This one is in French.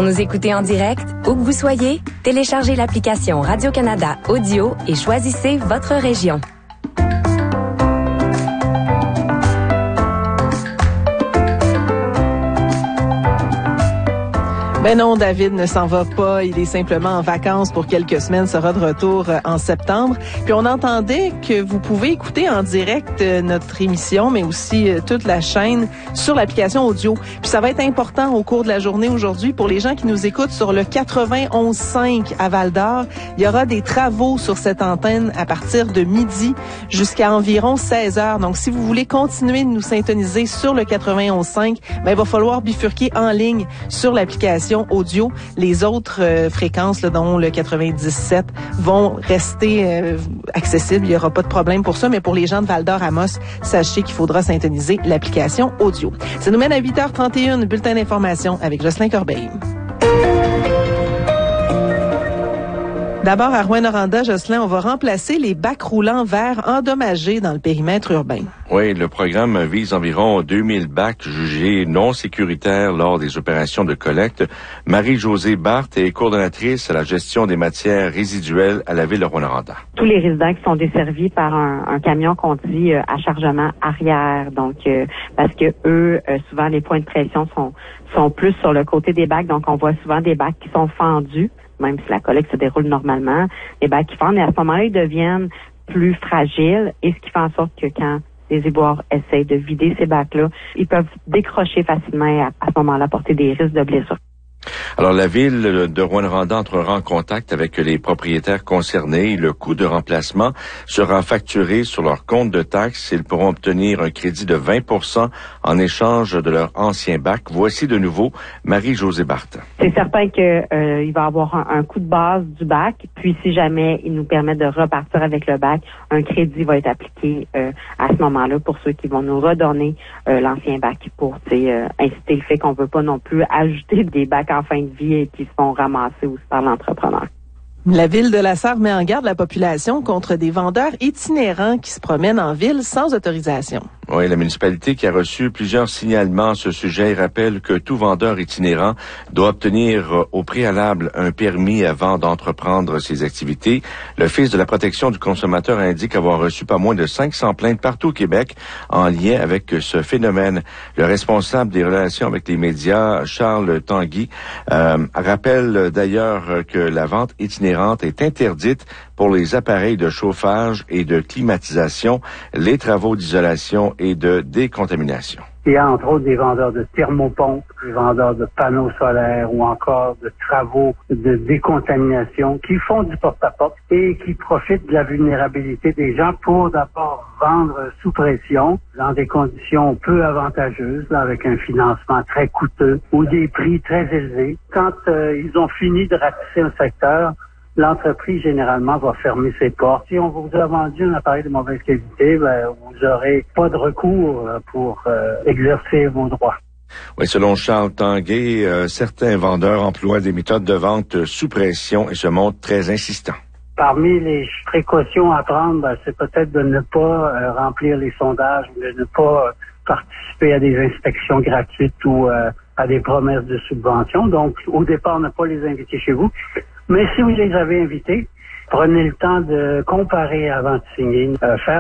nous écouter en direct, où que vous soyez, téléchargez l'application Radio-Canada Audio et choisissez votre région. Ben non, David ne s'en va pas. Il est simplement en vacances pour quelques semaines, sera de retour en septembre. Puis on entendait que vous pouvez écouter en direct notre émission, mais aussi toute la chaîne sur l'application audio. Puis ça va être important au cours de la journée aujourd'hui pour les gens qui nous écoutent sur le 91.5 à Val-d'Or. Il y aura des travaux sur cette antenne à partir de midi jusqu'à environ 16 heures. Donc si vous voulez continuer de nous syntoniser sur le 91.5, ben il va falloir bifurquer en ligne sur l'application audio. Les autres fréquences, là, dont le 97, vont rester accessibles. Il n'y aura pas de problème pour ça, mais pour les gens de Val-d'Or-Amos, sachez qu'il faudra syntoniser l'application audio. Ça nous mène à 8h31, bulletin d'information avec Jocelyn Corbeil. D'abord, à Rouyn-Noranda, Jocelyn, on va remplacer les bacs roulants verts endommagés dans le périmètre urbain. Oui, le programme vise environ 2000 bacs jugés non sécuritaires lors des opérations de collecte. Marie-Josée Barthes est coordonnatrice à la gestion des matières résiduelles à la ville de Rouyn-Noranda. Tous les résidents qui sont desservis par un camion qu'on dit à chargement arrière, donc parce que eux, souvent les points de pression sont plus sur le côté des bacs, donc on voit souvent des bacs qui sont fendus. Même si la collecte se déroule normalement, les bacs qui fendent, et à ce moment-là, ils deviennent plus fragiles, et ce qui fait en sorte que quand les éboueurs essayent de vider ces bacs-là, ils peuvent décrocher facilement à ce moment-là, porter des risques de blessures. Alors, la ville de Rouyn-Noranda entrera en contact avec les propriétaires concernés. Le coût de remplacement sera facturé sur leur compte de taxes. Ils pourront obtenir un crédit de 20% en échange de leur ancien bac. Voici de nouveau Marie-Josée Barthes. C'est certain que il va y avoir un coût de base du bac. Puis, si jamais il nous permet de repartir avec le bac, un crédit va être appliqué à ce moment-là pour ceux qui vont nous redonner l'ancien bac pour inciter le fait qu'on ne veut pas non plus ajouter des bacs en fin de vie et qui se font ramasser aussi par l'entrepreneur. La ville de La Sarre met en garde la population contre des vendeurs itinérants qui se promènent en ville sans autorisation. Oui, la municipalité qui a reçu plusieurs signalements à ce sujet rappelle que tout vendeur itinérant doit obtenir au préalable un permis avant d'entreprendre ses activités. L'Office de la protection du consommateur indique avoir reçu pas moins de 500 plaintes partout au Québec en lien avec ce phénomène. Le responsable des relations avec les médias, Charles Tanguy, rappelle d'ailleurs que la vente itinérante est interdite pour les appareils de chauffage et de climatisation, les travaux d'isolation et de décontamination. Il y a entre autres des vendeurs de thermopompes, des vendeurs de panneaux solaires ou encore de travaux de décontamination qui font du porte-à-porte et qui profitent de la vulnérabilité des gens pour d'abord vendre sous pression dans des conditions peu avantageuses, là, avec un financement très coûteux ou des prix très élevés. Quand ils ont fini de ratisser un secteur, l'entreprise, généralement, va fermer ses portes. Si on vous a vendu un appareil de mauvaise qualité, vous n'aurez pas de recours pour exercer vos droits. Oui, selon Charles Tanguay, certains vendeurs emploient des méthodes de vente sous pression et se montrent très insistants. Parmi les précautions à prendre, c'est peut-être de ne pas remplir les sondages, de ne pas participer à des inspections gratuites ou à des promesses de subventions. Donc, au départ, ne pas les inviter chez vous. Mais si vous les avez invités, prenez le temps de comparer avant de signer, faire